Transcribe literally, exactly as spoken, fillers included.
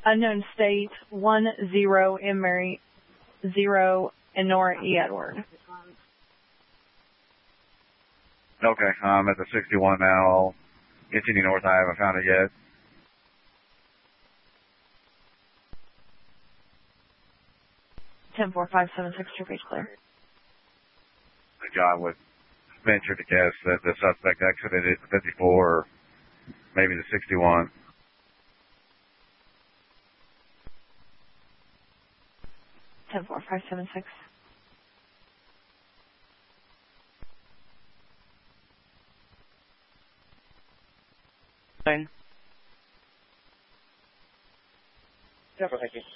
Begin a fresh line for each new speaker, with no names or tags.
Unknown state, one zero M Mary, zero and Nora E. Edward.
Okay, I'm at the sixty-one now. I'll continue north. I haven't found it yet.
ten four five seven six, your page clear.
John would venture to guess that the suspect exited at the fifty-four or maybe the sixty-one.
ten four five seven six.
Fine. Yeah, thank you.